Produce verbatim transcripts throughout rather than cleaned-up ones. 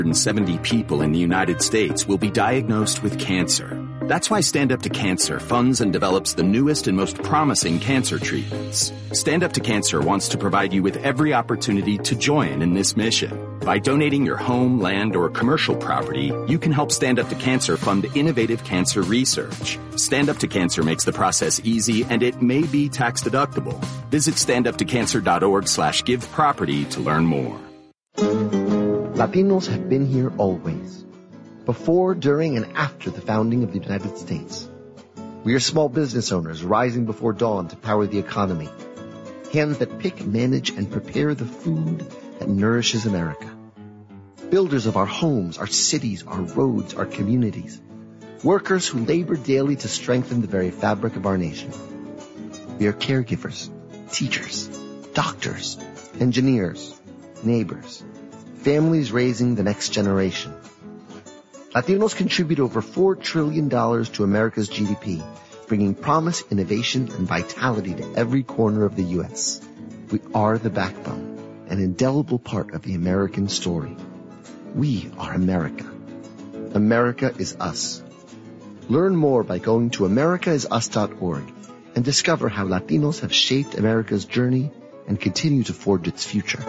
seventy people in the United States will be diagnosed with cancer. That's why Stand Up to Cancer funds and develops the newest and most promising cancer treatments. Stand Up to Cancer wants to provide you with every opportunity to join in this mission. By donating your home, land, or commercial property, you can help Stand Up to Cancer fund innovative cancer research. Stand Up to Cancer makes the process easy, and it may be tax deductible. Visit standuptocancer.org slash give property to learn more. Latinos have been here always, before, during, and after the founding of the United States. We are small business owners rising before dawn to power the economy, hands that pick, manage, and prepare the food that nourishes America. Builders of our homes, our cities, our roads, our communities. Workers who labor daily to strengthen the very fabric of our nation. We are caregivers, teachers, doctors, engineers, neighbors, families raising the next generation. Latinos contribute over four trillion dollars to America's G D P, bringing promise, innovation, and vitality to every corner of the U S. We are the backbone, an indelible part of the American story. We are America. America is us. Learn more by going to america is us dot org and discover how Latinos have shaped America's journey and continue to forge its future.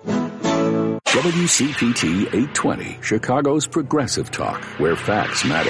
W C P T eight twenty, Chicago's progressive talk, where facts matter.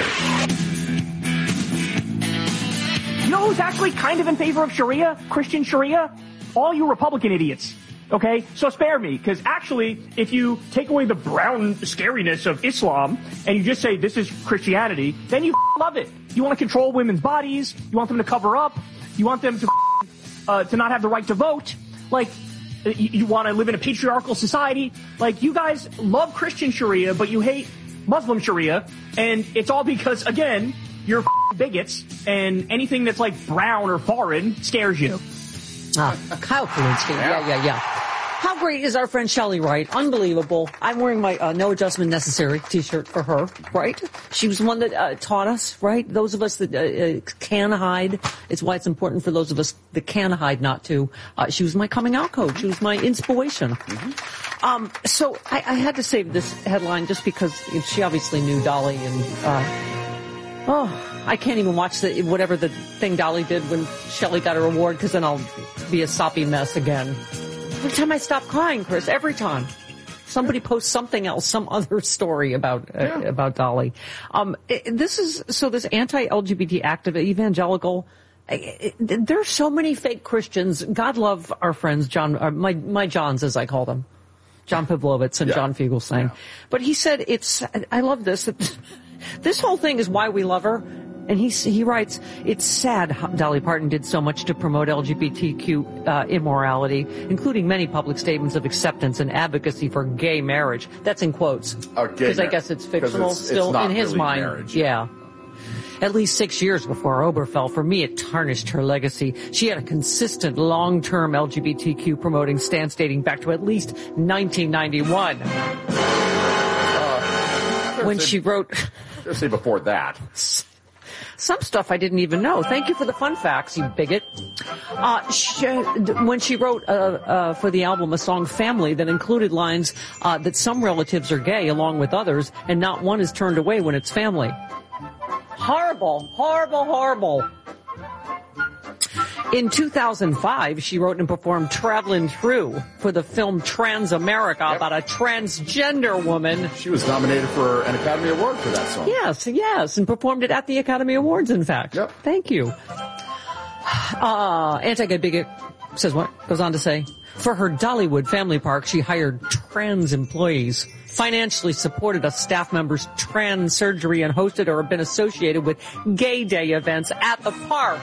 You know who's actually kind of in favor of Sharia, Christian Sharia? All you Republican idiots. Okay? So spare me, because actually, if you take away the brown scariness of Islam, and you just say this is Christianity, then you love it. You want to control women's bodies, you want them to cover up, you want them to, uh, to not have the right to vote, like, You, you want to live in a patriarchal society. Like, you guys love Christian Sharia, but you hate Muslim Sharia. And it's all because, again, you're bigots, and anything that's like brown or foreign scares you. Ah, Kyle Kulinski. Yeah, yeah, yeah. How great is our friend Shelley Wright? Unbelievable. I'm wearing my uh, No Adjustment Necessary t-shirt for her, right? She was the one that uh, taught us, right? Those of us that uh, uh, can hide. It's why it's important for those of us that can hide not to. Uh, she was my coming out coach. She was my inspiration. Mm-hmm. Um, so I, I had to save this headline just because she obviously knew Dolly and, uh, oh, I can't even watch the, whatever the thing Dolly did when Shelley got her award, because then I'll be a soppy mess again. Every time I stop crying, Chris, every time somebody posts something else, some other story about uh, yeah. about Dolly. Um, it, this is so this anti-L G B T activist evangelical. It, it, there are so many fake Christians. God love our friends, John, uh, my my Johns as I call them, John Pavlovitz and yeah. John Fugelsang. Yeah. But he said it's. I love this. This whole thing is why we love her. And he he writes, it's sad Dolly Parton did so much to promote L G B T Q uh, immorality, including many public statements of acceptance and advocacy for gay marriage. That's in quotes. Because I guess it's fictional it's, still it's in his really mind. Marriage. Yeah. At least six years before Obergefell, for me, it tarnished her legacy. She had a consistent, long-term L G B T Q promoting stance dating back to at least nineteen ninety-one. Uh, when she wrote... Just say before that. Some stuff I didn't even know. Thank you for the fun facts, you bigot. Uh, she, when she wrote uh, uh, for the album a song Family that included lines uh, that some relatives are gay along with others, and not one is turned away when it's family. Horrible, horrible, horrible. In two thousand five, she wrote and performed Travelin' Through for the film Transamerica yep. about a transgender woman. She was nominated for an Academy Award for that song. Yes, yes, and performed it at the Academy Awards, in fact. Yep. Thank you. Uh, anti-gay bigot says what? Goes on to say, for her Dollywood family park, she hired trans employees, financially supported a staff member's trans surgery, and hosted or been associated with gay day events at the park.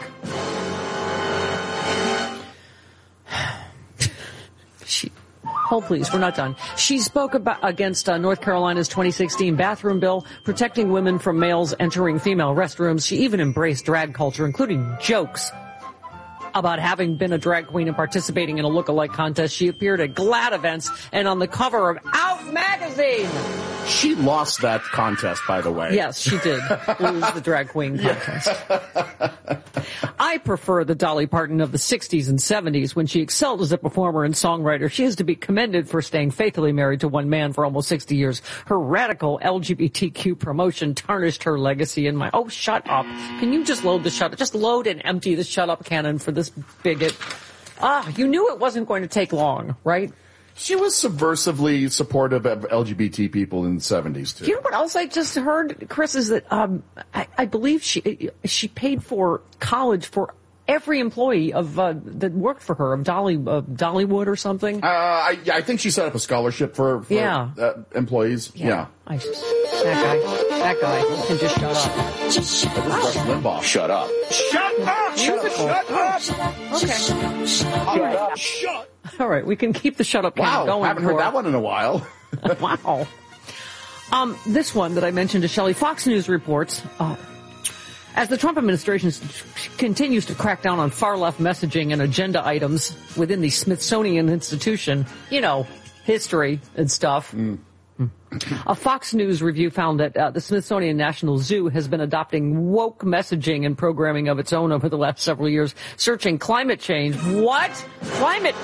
She, hold please, we're not done. She spoke about, against uh, North Carolina's twenty sixteen bathroom bill, protecting women from males entering female restrooms. She even embraced drag culture, including jokes about having been a drag queen and participating in a look-alike contest. She appeared at GLAAD events and on the cover of Out magazine. She lost that contest, by the way. Yes, she did lose the drag queen contest. I prefer the Dolly Parton of the sixties and seventies when she excelled as a performer and songwriter. She is to be commended for staying faithfully married to one man for almost sixty years. Her radical L G B T Q promotion tarnished her legacy in my... Oh, shut up. Can you just load the shut up? Just load and empty the shut up cannon for this bigot. Ah, you knew it wasn't going to take long, right? She was subversively supportive of L G B T people in the seventies, too. You know what else I just heard, Chris, is that um, I, I believe she she paid for college for every employee of uh, that worked for her, of Dolly uh, Dollywood or something. Uh, I, I think she set up a scholarship for, for yeah. uh, employees. Yeah. yeah. I just, that guy, that guy can just shut up. Just shut up. Rush Limbaugh. Shut up. Shut up! Shut up! Okay. Shut up! Shut All right, we can keep the shut up wow, going. Haven't for, heard that one in a while. Wow. Um, this one that I mentioned to Shelley, Fox News reports, uh, as the Trump administration continues to crack down on far-left messaging and agenda items within the Smithsonian Institution, you know, history and stuff. Mm. A Fox News review found that uh, the Smithsonian National Zoo has been adopting woke messaging and programming of its own over the last several years, searching climate change. What? Climate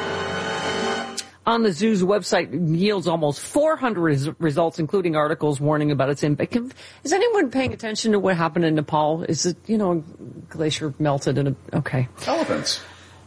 on the zoo's website yields almost four hundred res- results, including articles warning about its impact. Is anyone paying attention to what happened in Nepal? Is it, you know, a glacier melted and a, okay. Elephants.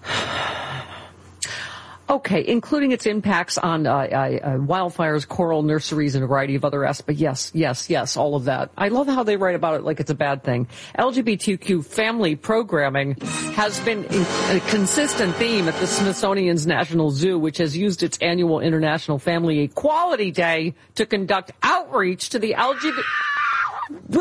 Okay, including its impacts on uh, uh, wildfires, coral nurseries, and a variety of other aspects. Yes, yes, yes, all of that. I love how they write about it like it's a bad thing. L G B T Q family programming has been a consistent theme at the Smithsonian's National Zoo, which has used its annual International Family Equality Day to conduct outreach to the L G B T...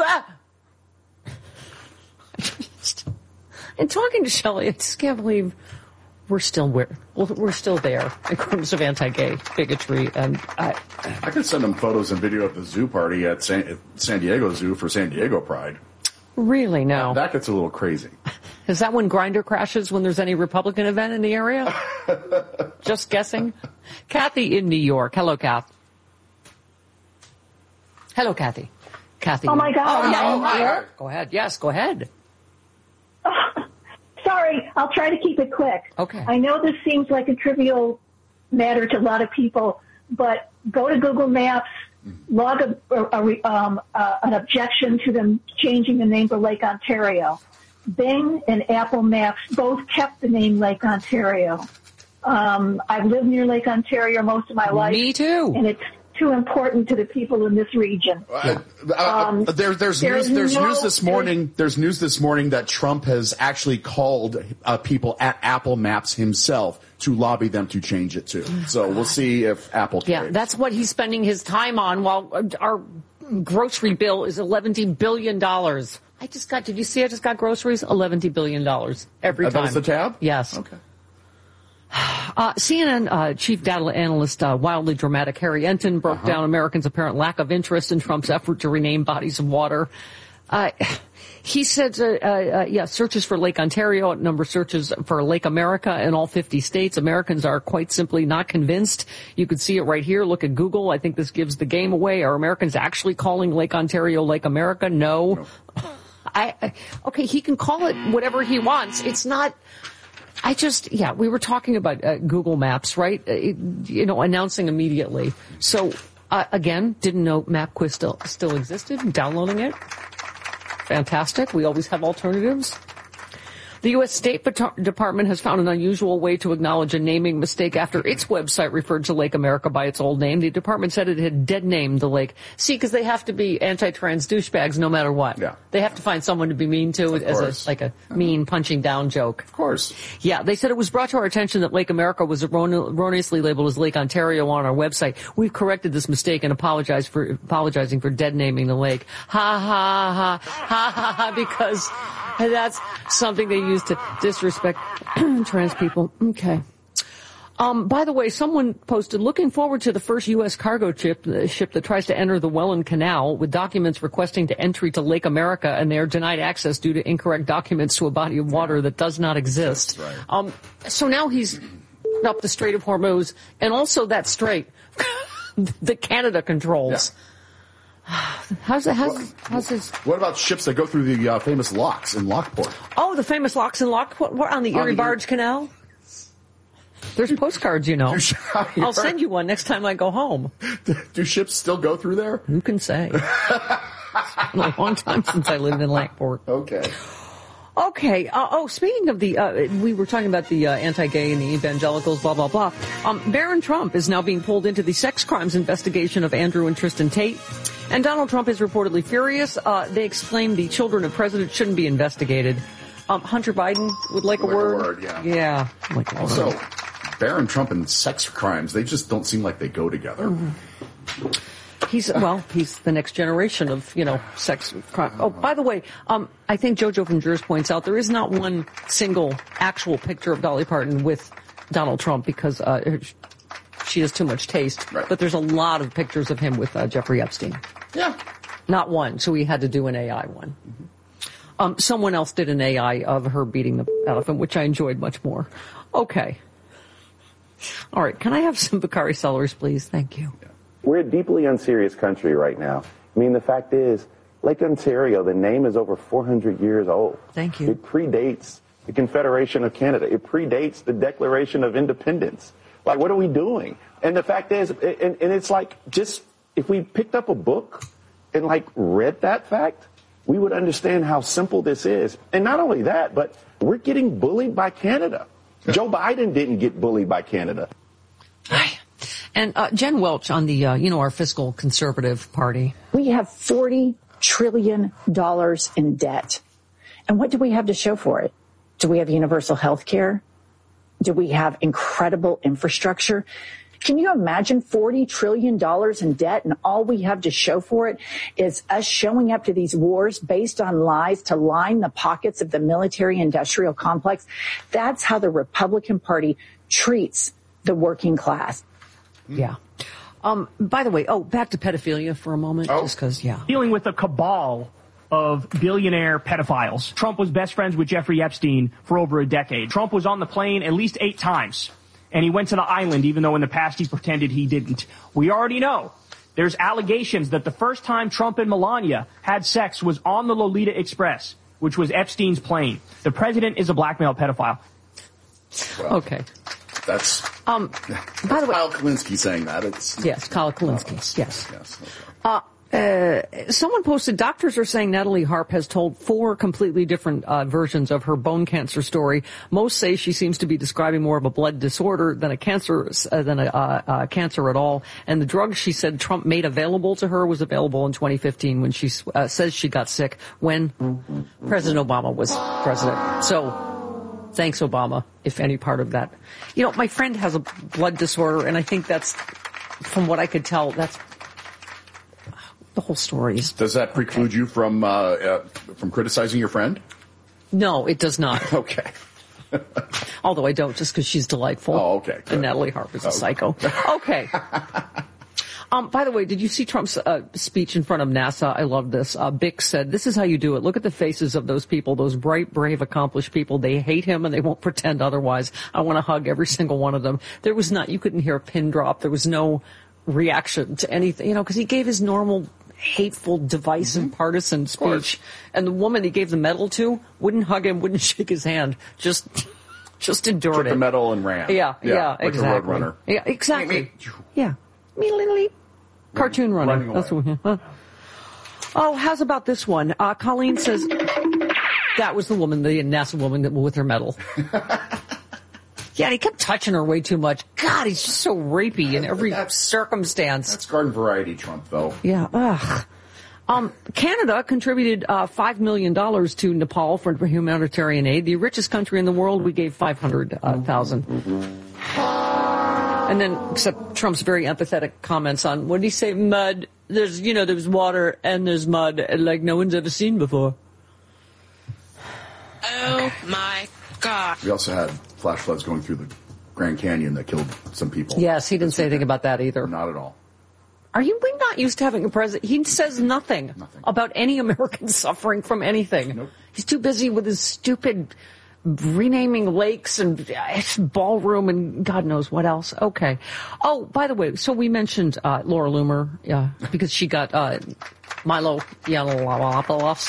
And talking to Shelley, I just can't believe... We're still we're, we're still there in terms of anti-gay bigotry, and I, I could send them photos and video of the zoo party at San, at San Diego Zoo for San Diego Pride. Really, no. That, that gets a little crazy. Is that when Grindr crashes when there's any Republican event in the area? Just guessing. Kathy in New York. Hello, Kath. Hello, Kathy. Kathy. Oh my God! Oh, yeah. Oh, Hi. Go ahead. Yes, go ahead. Sorry, I'll try to keep it quick. Okay. I know this seems like a trivial matter to a lot of people, but go to Google Maps, log a, a, a, um, uh, an objection to them changing the name to Lake Ontario. Bing and Apple Maps both kept the name Lake Ontario. Um, I've lived near Lake Ontario most of my life. Me too. And it's too important to the people in this region. Uh, uh, Um, there, there's there's news. There's no- news this morning. There's news this morning that Trump has actually called uh, people at Apple Maps himself to lobby them to change it too. So we'll see if Apple. Yeah, cares. that's what he's spending his time on. While our grocery bill is eleven billion dollars. I just got. Did you see? I just got groceries. eleven billion dollars every Uh, time. that was the tab? Yes. Okay. Uh, C N N uh, chief data analyst, uh, wildly dramatic Harry Enton broke Uh-huh. down Americans' apparent lack of interest in Trump's effort to rename bodies of water. Uh, he said, uh, uh, yeah, searches for Lake Ontario outnumber searches for Lake America in all fifty states. Americans are quite simply not convinced. You could see it right here. Look at Google. I think this gives the game away. Are Americans actually calling Lake Ontario Lake America? No. no. I, I, okay, he can call it whatever he wants. It's not... I just, yeah, we were talking about uh, Google Maps, right? Uh, it, you know, announcing immediately. So, uh, again, didn't know MapQuest still, still existed. Downloading it. Fantastic. We always have alternatives. The U S State Department has found an unusual way to acknowledge a naming mistake after its website referred to Lake America by its old name. The department said it had dead named the lake. See, because they have to be anti-trans douchebags no matter what. Yeah. They have to find someone to be mean to Of as course. a, like a mean punching down joke. Of course. Yeah, they said it was brought to our attention that Lake America was erroneously labeled as Lake Ontario on our website. We've corrected this mistake and apologize for apologizing for dead naming the lake. Ha ha ha ha ha ha, because that's something they use to disrespect trans people. Okay. Um, by the way, someone posted, looking forward to the first U S cargo ship, uh, ship that tries to enter the Welland Canal with documents requesting to entry to Lake America, and they are denied access due to incorrect documents to a body of water that does not exist. Right. Um, so now he's up the Strait of Hormuz, and also that strait that Canada controls. Yeah. How's that? How's, how's his? What about ships that go through the uh, famous locks in Lockport? Oh, the famous locks in Lockport on the Erie the Barge Erie- Canal. There's postcards, you know. Do sh- I'll send you one next time I go home. Do ships still go through there? Who can say? It's been a long time since I lived in Lockport. Okay. Okay. Uh, oh, speaking of the, uh, we were talking about the uh, anti-gay and the evangelicals, blah, blah, blah. Um, Barron Trump is now being pulled into the sex crimes investigation of Andrew and Tristan Tate. And Donald Trump is reportedly furious. Uh, they exclaim the children of presidents shouldn't be investigated. Um, Hunter Biden would like a Like a word. word, yeah. Yeah. Like a Also, word. Barron Trump and sex crimes, they just don't seem like they go together. Mm-hmm. He's, well, he's the next generation of, you know, sex crime. Oh, by the way, um, I think JoJo from Jers points out there is not one single actual picture of Dolly Parton with Donald Trump because uh, she has too much taste. Right. But there's a lot of pictures of him with uh, Jeffrey Epstein. Yeah. Not one, so we had to do an A I one. Mm-hmm. Um, someone else did an A I of her beating the elephant, which I enjoyed much more. Okay. All right, can I have some Bakari Sellers, please? Thank you. Yeah. We're a deeply unserious country right now. I mean, the fact is, Lake Ontario, the name is over four hundred years old. Thank you. It predates the Confederation of Canada. It predates the Declaration of Independence. Like, what are we doing? And the fact is, and, and it's like, just, if we picked up a book and, like, read that fact, we would understand how simple this is. And not only that, but we're getting bullied by Canada. Joe Biden didn't get bullied by Canada. And uh, Jen Welch on the, uh, you know, our fiscal conservative party. We have forty trillion dollars in debt. And what do we have to show for it? Do we have universal health care? Do we have incredible infrastructure? Can you imagine forty trillion dollars in debt and all we have to show for it is us showing up to these wars based on lies to line the pockets of the military industrial complex? That's how the Republican Party treats the working class. Yeah. Um, by the way, oh, back to pedophilia for a moment, Oh. just because, yeah. Dealing with a cabal of billionaire pedophiles. Trump was best friends with Jeffrey Epstein for over a decade. Trump was on the plane at least eight times, and he went to the island even though in the past he pretended he didn't. We already know there's allegations that the first time Trump and Melania had sex was on the Lolita Express, which was Epstein's plane. The president is a blackmail pedophile. Well, Okay. That's, Um, by the way, Kyle Kalinske saying that. It's yes, Kyle Kalinske, Oh, yes. yes. Okay. Uh, uh, someone posted, doctors are saying Natalie Harp has told four completely different uh, versions of her bone cancer story. Most say she seems to be describing more of a blood disorder than a cancer, uh, than a uh, uh, cancer at all. And the drug she said Trump made available to her was available in twenty fifteen when she uh, says she got sick when President Obama was president. So, thanks, Obama, if any part of that. You know, my friend has a blood disorder, and I think that's, from what I could tell, that's the whole story. Is, Does that preclude you from uh, uh, from criticizing your friend? no, it does not. Okay. Although I don't, just because she's delightful. Oh, okay, good. And Natalie Harp is a Okay. psycho. Okay. Um, by the way, did you see Trump's uh, speech in front of NASA? I love this. Uh, Bix said, this is how you do it. Look at the faces of those people, those bright, brave, accomplished people. They hate him and they won't pretend otherwise. I want to hug every single one of them. There was not, you couldn't hear a pin drop. There was no reaction to anything, you know, because he gave his normal hateful, divisive, Mm-hmm. partisan speech. And the woman he gave the medal to wouldn't hug him, wouldn't shake his hand. Just, just endured Took it. the medal and ran. Yeah, yeah, like exactly. a roadrunner. Yeah, exactly. Yeah. Me, little, little, cartoon running. Running That's away. what, huh? Oh, how's about this one? Uh, Colleen says that was the woman, the NASA woman that with her medal. Yeah, and he kept touching her way too much. God, he's just so rapey in every circumstance. That's garden variety Trump, though. Yeah. Ugh. Um, Canada contributed uh, five million dollars to Nepal for humanitarian aid. The richest country in the world, we gave five hundred thousand dollars. And then, except Trump's very empathetic comments on, what did he say? Mud. There's, you know, there's water and there's mud like no one's ever seen before. Oh, my God. We also had flash floods going through the Grand Canyon that killed some people. Yes, he didn't say anything about that either. Not at all. Are you we not used to having a president? He says nothing, Nothing. about any American suffering from anything. Nope. He's too busy with his stupid renaming lakes and uh, ballroom and God knows what else. Okay. Oh, by the way, so we mentioned uh, Laura Loomer, yeah, because she got uh, Milo Yiannopoulos.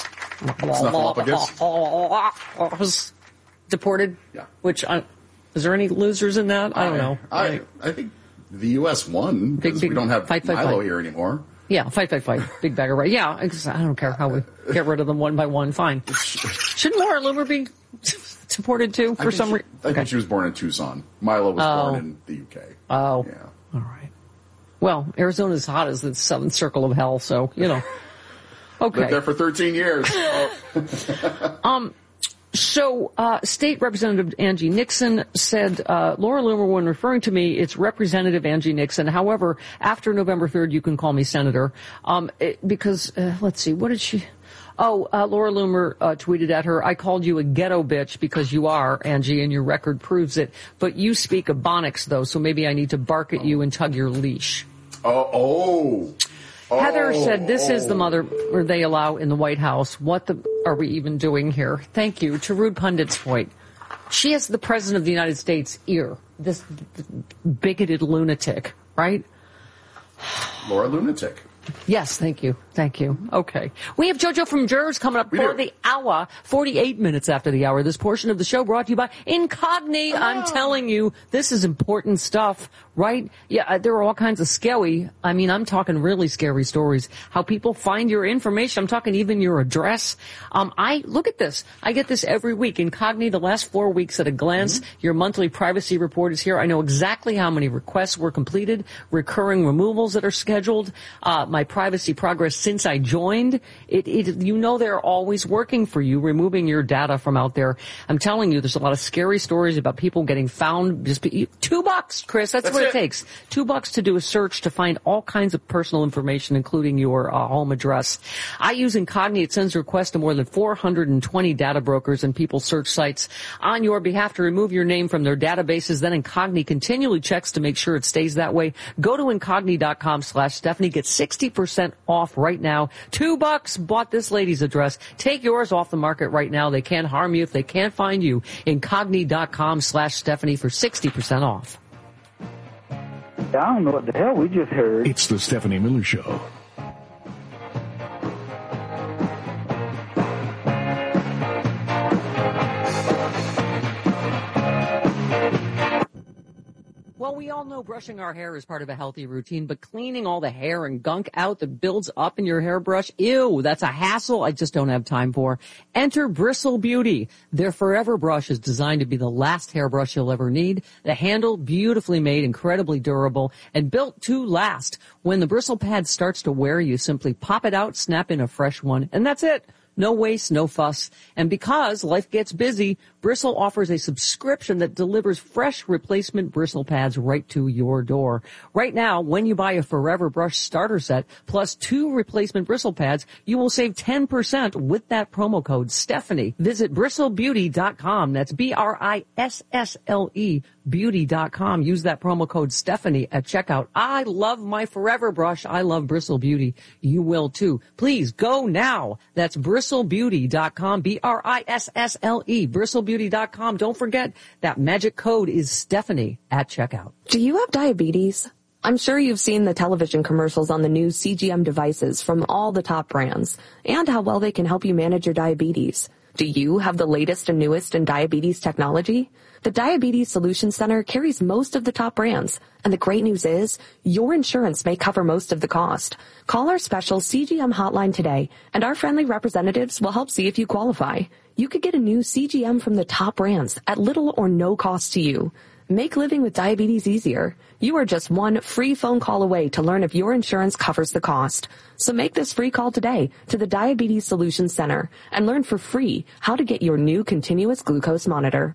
Snuffleupagus. Deported. Yeah. Which, I, is there any losers in that? I don't know. I, I think the U S won because we don't have fight, fight, Milo fight. here anymore. Yeah, fight, fight, fight. Big bag of rice. Yeah, I don't care how we get rid of them one by one. Fine. Shouldn't Laura Loomer be deported too for some reason? I think she was born in Tucson. Milo was Oh. born in the U K. Oh. Yeah. All right. Well, Arizona's hot as the seventh circle of hell, so, you know. Okay. Lived there for thirteen years. um, so, uh, State Representative Angie Nixon said, uh, Laura Loomer, when referring to me, it's Representative Angie Nixon. However, after November third, you can call me Senator. Um, it, because, uh, let's see, what did she... Oh, uh, Laura Loomer uh, tweeted at her, I called you a ghetto bitch because you are, Angie, and your record proves it. But you speak Ebonics, though, so maybe I need to bark at you and tug your leash. Oh, oh. oh Heather said, this oh. is the mother or they allow in the White House. What the are we even doing here? Thank you. To Rude Pundit's point, she has the President of the United States ear, this bigoted lunatic, right? Laura Lunatic. Yes, thank you. Thank you. Okay. We have JoJo from Jers coming up We for do. the hour, forty-eight minutes after the hour. This portion of the show brought to you by Incogni. Oh. I'm telling you, this is important stuff, right? Yeah, uh, there are all kinds of scary, I mean, I'm talking really scary stories. How people find your information. I'm talking even your address. Um, I, look at this. I get this every week. Incogni, the last four weeks at a glance. Mm-hmm. Your monthly privacy report is here. I know exactly how many requests were completed, recurring removals that are scheduled, uh, my privacy progress since I joined. It, it, you know they're always working for you, removing your data from out there. I'm telling you, there's a lot of scary stories about people getting found. Just be, two bucks, Chris. That's, That's what it. it takes. Two bucks to do a search to find all kinds of personal information, including your uh, home address. I use Incogni. It sends requests to more than four hundred twenty data brokers and people search sites on your behalf to remove your name from their databases. Then Incogni continually checks to make sure it stays that way. Go to Incogni.com slash Stephanie. Get sixty percent off right now. Two bucks. Bought this lady's address. Take yours off the market right now. They can't harm you if they can't find you. Incogni.com slash Stephanie for sixty percent off. I don't know what the hell we just heard. It's the Stephanie Miller Show. Well, we all know brushing our hair is part of a healthy routine, but cleaning all the hair and gunk out that builds up in your hairbrush, ew, that's a hassle I just don't have time for. Enter Bristle Beauty. Their Forever Brush is designed to be the last hairbrush you'll ever need. The handle, beautifully made, incredibly durable, and built to last. When the bristle pad starts to wear, you simply pop it out, snap in a fresh one, and that's it. No waste, no fuss. And because life gets busy, Bristle offers a subscription that delivers fresh replacement bristle pads right to your door. Right now, when you buy a Forever Brush starter set plus two replacement bristle pads, you will save ten percent with that promo code Stephanie. Visit bristle beauty dot com. That's B R I S S L E beauty dot com. Use that promo code Stephanie at checkout. I love my Forever Brush. I love Bristle Beauty. You will too. Please go now. That's bristle beauty dot com. B R I S S L E. bristle beauty dot com. Don't forget that magic code is Stephanie at checkout. Do you have diabetes? I'm sure you've seen the television commercials on the new C G M devices from all the top brands and how well they can help you manage your diabetes. Do you have the latest and newest in diabetes technology? The Diabetes Solution Center carries most of the top brands, and the great news is your insurance may cover most of the cost. Call our special C G M hotline today, and our friendly representatives will help see if you qualify. You could get a new C G M from the top brands at little or no cost to you. Make living with diabetes easier. You are just one free phone call away to learn if your insurance covers the cost. So make this free call today to the Diabetes Solution Center and learn for free how to get your new continuous glucose monitor.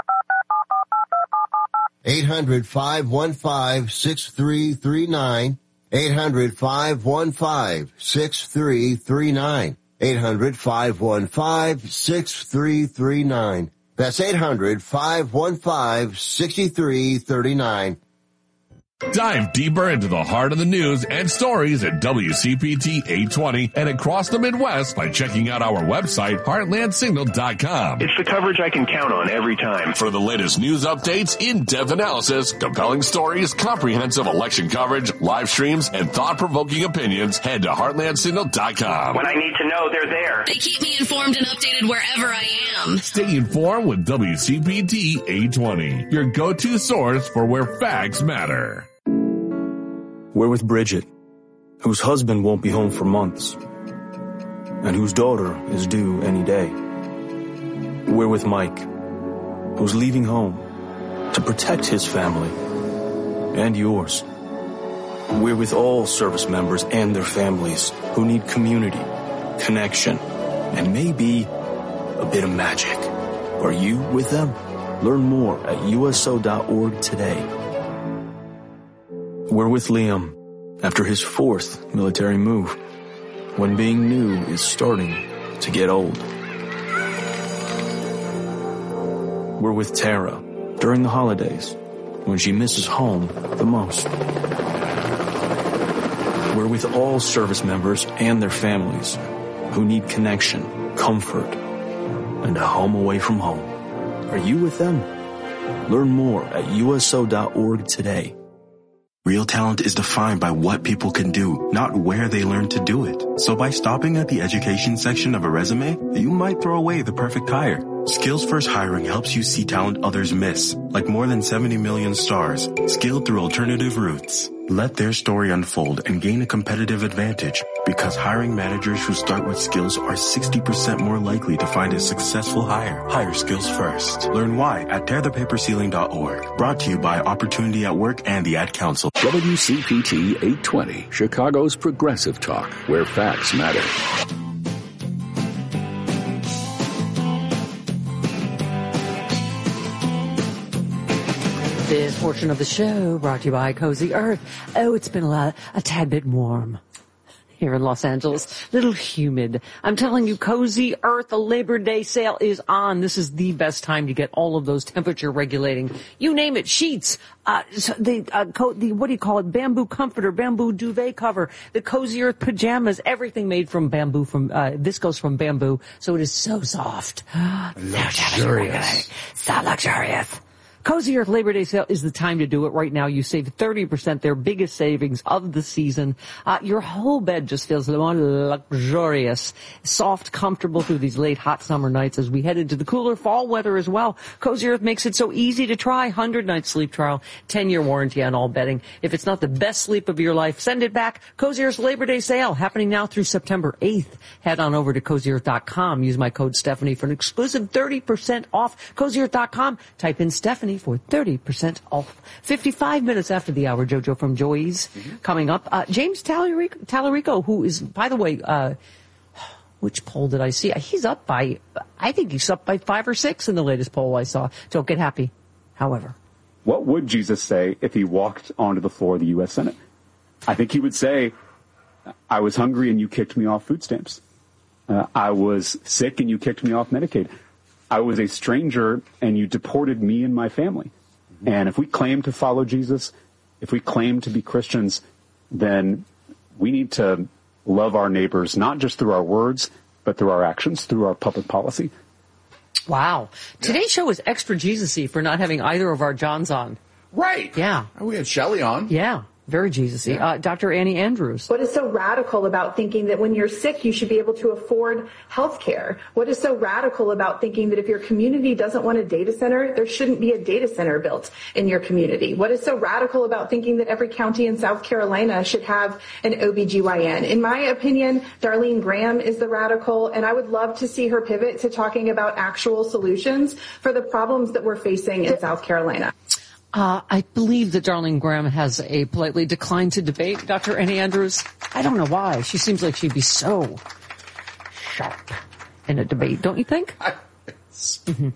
eight hundred, five one five, six three three nine. eight hundred, five one five, six three three nine. eight hundred, five one five, six three three nine. That's eight hundred, five one five, six three three nine. Dive deeper into the heart of the news and stories at W C P T eight twenty and across the Midwest by checking out our website, heartland signal dot com. It's the coverage I can count on every time. For the latest news updates, in-depth analysis, compelling stories, comprehensive election coverage, live streams, and thought-provoking opinions, head to heartland signal dot com. When I need to know, they're there. They keep me informed and updated wherever I am. Stay informed with W C P T eight twenty, your go-to source for where facts matter. We're with Bridget, whose husband won't be home for months, and whose daughter is due any day. We're with Mike, who's leaving home to protect his family and yours. We're with all service members and their families who need community, connection, and maybe a bit of magic. Are you with them? Learn more at U S O dot org today. We're with Liam after his fourth military move, when being new is starting to get old. We're with Tara during the holidays, when she misses home the most. We're with all service members and their families who need connection, comfort, and a home away from home. Are you with them? Learn more at U S O dot org today. Real talent is defined by what people can do, not where they learn to do it. So by stopping at the education section of a resume, you might throw away the perfect hire. Skills First Hiring helps you see talent others miss, like more than seventy million stars, skilled through alternative routes. Let their story unfold and gain a competitive advantage, because hiring managers who start with skills are sixty percent more likely to find a successful hire. Hire skills first. Learn why at tear the paper ceiling dot org. Brought to you by Opportunity at Work and the Ad Council. W C P T eight twenty, Chicago's progressive talk, where facts matter. This portion of the show brought to you by Cozy Earth. Oh, it's been a, lot, a tad bit warm here in Los Angeles. Little humid. I'm telling you, Cozy Earth, the Labor Day sale is on. This is the best time to get all of those temperature regulating. You name it, sheets, uh, the, uh, co- the, what do you call it? Bamboo comforter, bamboo duvet cover, the Cozy Earth pajamas, everything made from bamboo, from, uh, viscose from bamboo. So it is so soft. Luxurious. So luxurious. Cozy Earth Labor Day sale is the time to do it right now. You save thirty percent, their biggest savings of the season. Uh, your whole bed just feels more luxurious, soft, comfortable through these late hot summer nights as we head into the cooler fall weather as well. Cozy Earth makes it so easy to try. one hundred night sleep trial, ten year warranty on all bedding. If it's not the best sleep of your life, send it back. Cozy Earth's Labor Day sale happening now through September eighth. Head on over to cozy earth dot com. Use my code Stephanie for an exclusive thirty percent off. cozy earth dot com. Type in Stephanie for thirty percent off. fifty-five minutes after the hour, JoJo from Joey's mm-hmm. coming up. Uh, James Tallarico, Tallarico, who is, by the way, uh, which poll did I see? He's up by, I think he's up by five or six in the latest poll I saw. Don't get happy, however. What would Jesus say if he walked onto the floor of the U S Senate? I think he would say, I was hungry and you kicked me off food stamps. Uh, I was sick and you kicked me off Medicaid. I was a stranger and you deported me and my family. Mm-hmm. And if we claim to follow Jesus, if we claim to be Christians, then we need to love our neighbors, not just through our words, but through our actions, through our public policy. Wow. Yeah. Today's show is extra Jesus-y for not having either of our Johns on. Right. Yeah. We had Shelley on. Yeah. Very Jesus-y. Yeah. Uh, Doctor Annie Andrews. What is so radical about thinking that when you're sick, you should be able to afford health care? What is so radical about thinking that if your community doesn't want a data center, there shouldn't be a data center built in your community? What is so radical about thinking that every county in South Carolina should have an O B G Y N? In my opinion, Darlene Graham is the radical, and I would love to see her pivot to talking about actual solutions for the problems that we're facing in South Carolina. Uh, I believe that Darlene Graham has a politely declined to debate Doctor Annie Andrews. I don't know why. She seems like she'd be so sharp in a debate, don't you think? mm-hmm.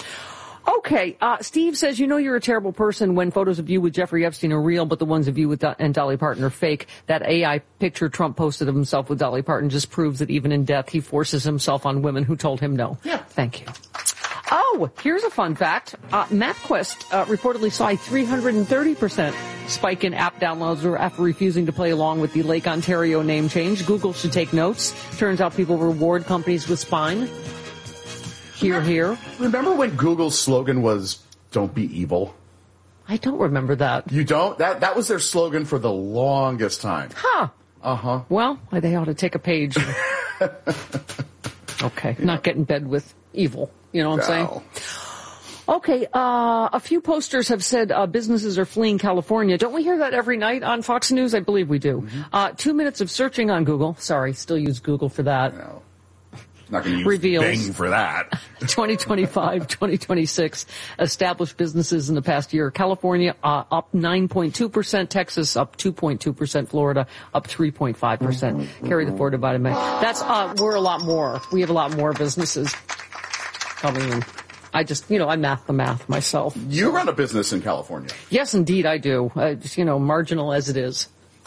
Okay, uh, Steve says, you know you're a terrible person when photos of you with Jeffrey Epstein are real, but the ones of you with Do- and Dolly Parton are fake. That A I picture Trump posted of himself with Dolly Parton just proves that even in death, he forces himself on women who told him no. Yeah. Thank you. Oh, here's a fun fact. Uh, MapQuest uh, reportedly saw a three hundred thirty percent spike in app downloads after refusing to play along with the Lake Ontario name change. Google should take notes. Turns out people reward companies with spine. Here, here. Remember when Google's slogan was, "Don't be evil"? I don't remember that. You don't? That that was their slogan for the longest time. Huh. Uh-huh. Well, they ought to take a page. Okay, yeah. Not get in bed with evil. You know what I'm no. saying? Okay, uh, a few posters have said uh, businesses are fleeing California. Don't we hear that every night on Fox News? I believe we do. Mm-hmm. Uh, two minutes of searching on Google. Sorry, still use Google for that. No. Not going to use Reveals Bing for that. twenty twenty-five, twenty twenty-six established businesses in the past year. California uh, up nine point two percent, Texas up two point two percent, Florida up three point five percent. Carry the four divided by. That's uh, we're a lot more. We have a lot more businesses coming in. I just, you know, I math the math myself. You run a business in California. Yes, indeed, I do. Uh, just, you know, marginal as it is.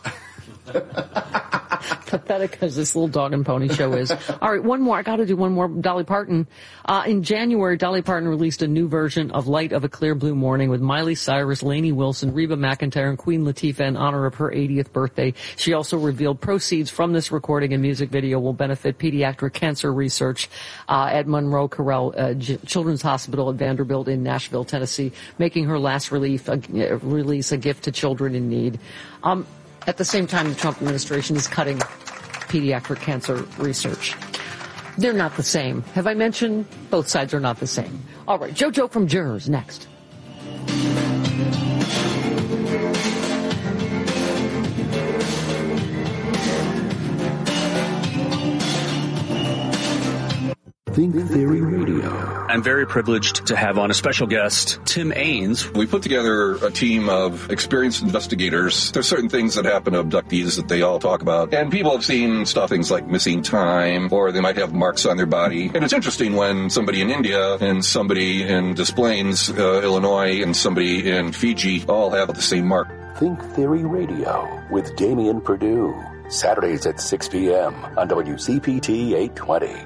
Pathetic as this little dog and pony show is. All right, one more. I got to do one more. Dolly Parton. Uh, in January, Dolly Parton released a new version of Light of a Clear Blue Morning with Miley Cyrus, Lainey Wilson, Reba McEntire, and Queen Latifah in honor of her eightieth birthday. She also revealed proceeds from this recording and music video will benefit pediatric cancer research uh, at Monroe Carell uh, G- Children's Hospital at Vanderbilt in Nashville, Tennessee, making her last relief, uh, release a gift to children in need. Um, At the same time, the Trump administration is cutting pediatric cancer research. They're not the same. Have I mentioned both sides are not the same? All right, JoJo from Jurors next. Think Theory Radio. I'm very privileged to have on a special guest, Tim Ains. We put together a team of experienced investigators. There's certain things that happen to abductees that they all talk about. And people have seen stuff, things like missing time, or they might have marks on their body. And it's interesting when somebody in India and somebody in Des Plaines, uh, Illinois, and somebody in Fiji all have the same mark. Think Theory Radio with Damian Perdue. Saturdays at six p.m. on W C P T eight twenty.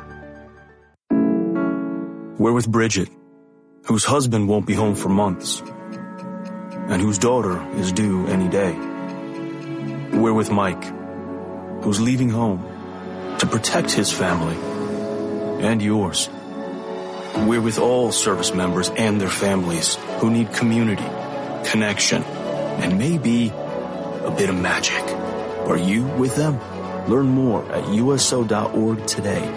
We're with Bridget, whose husband won't be home for months, and whose daughter is due any day. We're with Mike, who's leaving home to protect his family and yours. We're with all service members and their families who need community, connection, and maybe a bit of magic. Are you with them? Learn more at U S O dot org today.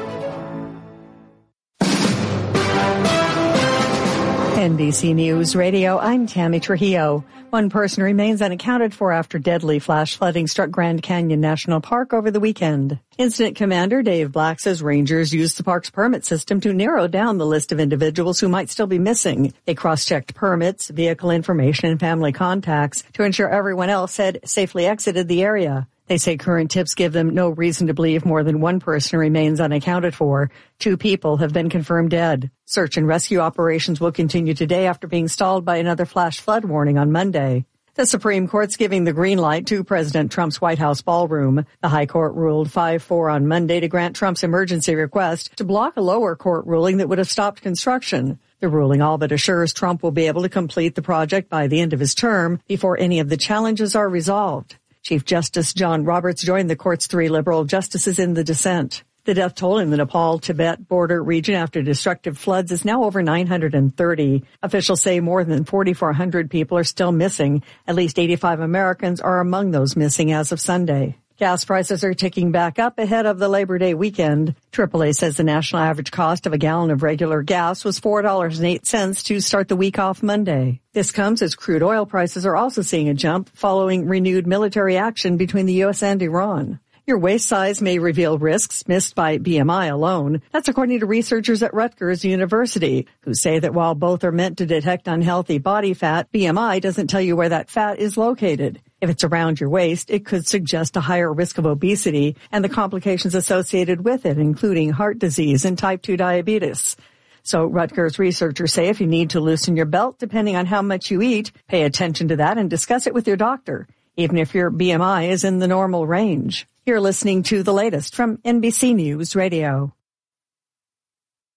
N B C News Radio, I'm Tammy Trujillo. One person remains unaccounted for after deadly flash flooding struck Grand Canyon National Park over the weekend. Incident Commander Dave Black says rangers used the park's permit system to narrow down the list of individuals who might still be missing. They cross-checked permits, vehicle information, and family contacts to ensure everyone else had safely exited the area. They say current tips give them no reason to believe more than one person remains unaccounted for. Two people have been confirmed dead. Search and rescue operations will continue today after being stalled by another flash flood warning on Monday. The Supreme Court's giving the green light to President Trump's White House ballroom. The High Court ruled five four on Monday to grant Trump's emergency request to block a lower court ruling that would have stopped construction. The ruling all but assures Trump will be able to complete the project by the end of his term before any of the challenges are resolved. Chief Justice John Roberts joined the court's three liberal justices in the dissent. The death toll in the Nepal-Tibet border region after destructive floods is now over nine hundred thirty. Officials say more than forty-four hundred people are still missing. At least eighty-five Americans are among those missing as of Sunday. Gas prices are ticking back up ahead of the Labor Day weekend. triple A says the national average cost of a gallon of regular gas was four dollars and eight cents to start the week off Monday. This comes as crude oil prices are also seeing a jump following renewed military action between the U S and Iran. Your waist size may reveal risks missed by B M I alone. That's according to researchers at Rutgers University, who say that while both are meant to detect unhealthy body fat, B M I doesn't tell you where that fat is located. If it's around your waist, it could suggest a higher risk of obesity and the complications associated with it, including heart disease and type two diabetes. So Rutgers researchers say if you need to loosen your belt, depending on how much you eat, pay attention to that and discuss it with your doctor, even if your B M I is in the normal range. You're listening to the latest from N B C News Radio.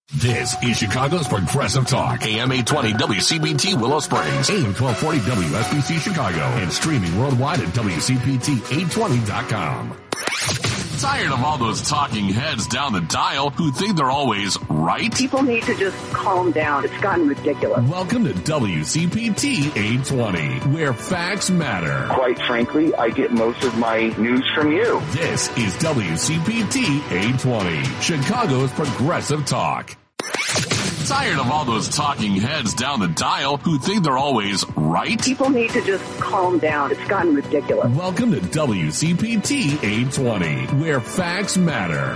This is Chicago's Progressive Talk. A M eight twenty W C P T Willow Springs. A M twelve forty W S B C Chicago. And streaming worldwide at W C P T eight twenty dot com. Tired of all those talking heads down the dial who think they're always right? People need to just calm down. It's gotten ridiculous. Welcome to W C P T eight twenty, where facts matter. Quite frankly, I get most of my news from you. This is W C P T eight twenty, Chicago's Progressive Talk. Tired of all those talking heads down the dial who think they're always right? People need to just calm down. It's gotten ridiculous. Welcome to W C P T eight twenty, where facts matter.